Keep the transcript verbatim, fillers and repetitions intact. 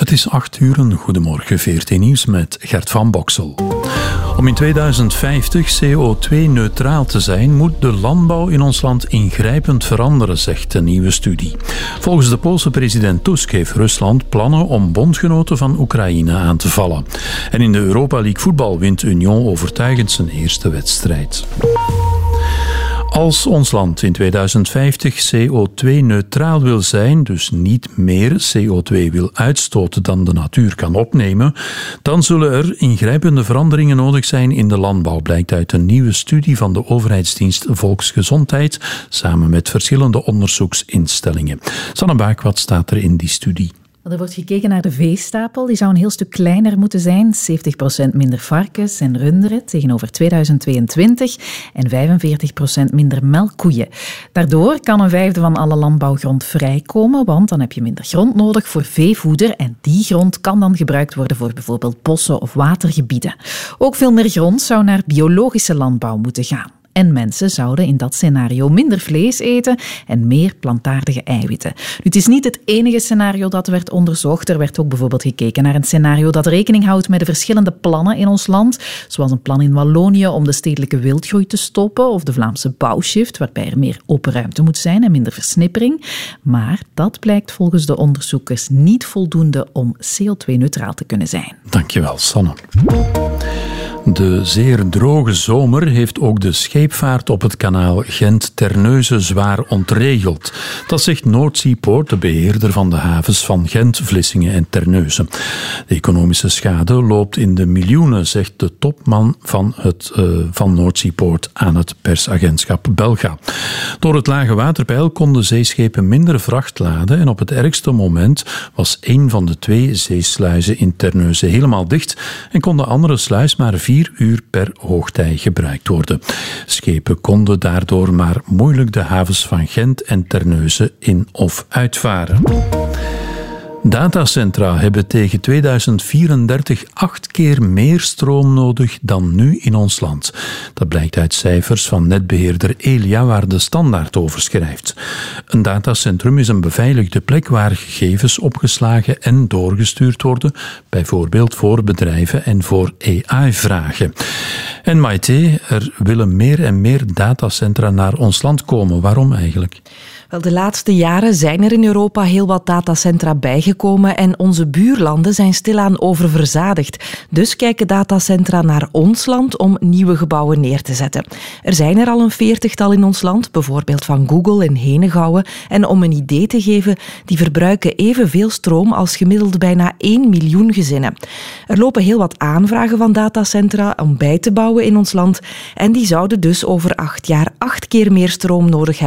Het is acht uur, een goedemorgen, V R T Nieuws met Gert van Boksel. Om in tweeduizend vijftig C O twee neutraal te zijn, moet de landbouw in ons land ingrijpend veranderen, zegt een nieuwe studie. Volgens de Poolse president Tusk heeft Rusland plannen om bondgenoten van Oekraïne aan te vallen. En in de Europa League voetbal wint Union overtuigend zijn eerste wedstrijd. Als ons land in tweeduizend vijftig C O twee neutraal wil zijn, dus niet meer C O twee wil uitstoten dan de natuur kan opnemen, dan zullen er ingrijpende veranderingen nodig zijn in de landbouw, blijkt uit een nieuwe studie van de overheidsdienst Volksgezondheid, samen met verschillende onderzoeksinstellingen. Sanne Baak, wat staat er in die studie? Er wordt gekeken naar de veestapel. Die zou een heel stuk kleiner moeten zijn. zeventig procent minder varkens en runderen tegenover tweeduizend tweeëntwintig en vijfenveertig procent minder melkkoeien. Daardoor kan een vijfde van alle landbouwgrond vrijkomen, want dan heb je minder grond nodig voor veevoeder en die grond kan dan gebruikt worden voor bijvoorbeeld bossen of watergebieden. Ook veel meer grond zou naar biologische landbouw moeten gaan. En mensen zouden in dat scenario minder vlees eten en meer plantaardige eiwitten. Nu, het is niet het enige scenario dat werd onderzocht. Er werd ook bijvoorbeeld gekeken naar een scenario dat rekening houdt met de verschillende plannen in ons land. Zoals een plan in Wallonië om de stedelijke wildgroei te stoppen of de Vlaamse bouwshift, waarbij er meer open ruimte moet zijn en minder versnippering. Maar dat blijkt volgens de onderzoekers niet voldoende om C O twee neutraal te kunnen zijn. Dankjewel, Sanne. De zeer droge zomer heeft ook de scheepvaart op het kanaal Gent-Terneuzen zwaar ontregeld. Dat zegt Noordseapoort, de beheerder van de havens van Gent, Vlissingen en Terneuzen. De economische schade loopt in de miljoenen, zegt de topman van, het, uh, van Noordseapoort aan het persagentschap Belga. Door het lage waterpeil konden zeeschepen minder vracht laden en op het ergste moment was één van de twee zeesluizen in Terneuzen helemaal dicht en kon de andere sluis maar vier uur per hoogtij gebruikt worden. Schepen konden daardoor maar moeilijk de havens van Gent en Terneuzen in- of uitvaren. Datacentra hebben tegen tweeduizend vierendertig acht keer meer stroom nodig dan nu in ons land. Dat blijkt uit cijfers van netbeheerder Elia, waar de Standaard over schrijft. Een datacentrum is een beveiligde plek waar gegevens opgeslagen en doorgestuurd worden, bijvoorbeeld voor bedrijven en voor A I-vragen. En Maite, er willen meer en meer datacentra naar ons land komen. Waarom eigenlijk? Wel, de laatste jaren zijn er in Europa heel wat datacentra bijgekomen en onze buurlanden zijn stilaan oververzadigd. Dus kijken datacentra naar ons land om nieuwe gebouwen neer te zetten. Er zijn er al een veertigtal in ons land, bijvoorbeeld van Google in Henegouwen. En om een idee te geven, die verbruiken evenveel stroom als gemiddeld bijna één miljoen gezinnen. Er lopen heel wat aanvragen van datacentra om bij te bouwen in ons land en die zouden dus over acht jaar acht keer meer stroom nodig hebben